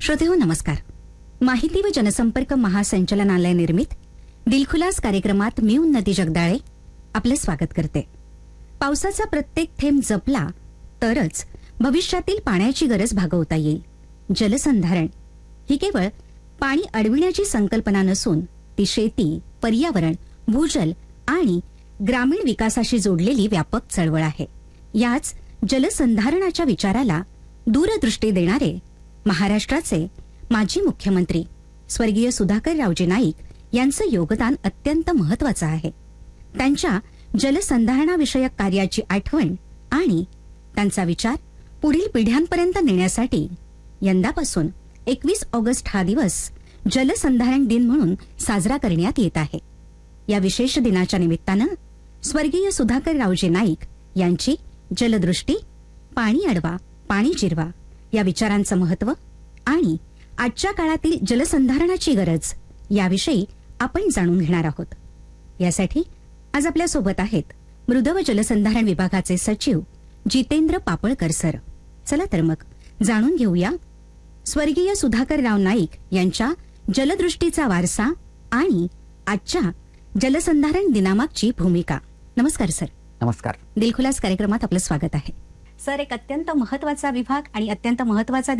श्रोतेहो नमस्कार. माहिती व जनसंपर्क महासंचालनालय निर्मित दिलखुलास कार्यक्रमात मी उन्नती जगदाळे आपले स्वागत करते. पावसाचा प्रत्येक थेंब जपला तरच भविष्यातील पाण्याची गरज भागवता येईल. जलसंधारण ही केवळ पाणी अडविण्याची संकल्पना नसून ती शेती, पर्यावरण, भूजल आणि ग्रामीण विकासाशी जोडलेली व्यापक चळवळ आहे. याच जलसंधारणाच्या विचाराला दूरदृष्टी देणारे महाराष्ट्राचे माजी मुख्यमंत्री स्वर्गीय सुधाकररावजी नाईक यांचं योगदान अत्यंत महत्वाचं आहे. त्यांच्या जलसंधारणाविषयक कार्याची आठवण आणि त्यांचा विचार पुढील पिढ्यांपर्यंत नेण्यासाठी यंदापासून 21 ऑगस्ट हा दिवस जलसंधारण दिन म्हणून साजरा करण्यात येत आहे. या विशेष दिनाच्या निमित्तानं स्वर्गीय सुधाकररावजी नाईक यांची जलदृष्टी, पाणी अडवा, पाणी जिरवा या विचारांचं महत्त्व आणि आजच्या काळातील जलसंधारणाची गरज याविषयी आपण जाणून घेणार आहोत. यासाठी आज आपल्या सोबत आहेत मृद व जलसंधारण विभागाचे सचिव जितेंद्र पापळकर सर. चला तर मग जाणून घेऊया स्वर्गीय सुधाकरराव नाईक यांच्या जलदृष्टीचा वारसा आणि आजच्या जलसंधारण दिनामागची भूमिका. नमस्कार सर. नमस्कार. दिलखुलास कार्यक्रमात आपलं स्वागत आहे. सर, एक अत्यंत महत्वाचा विभाग आणि अत्यंत महत्वाचा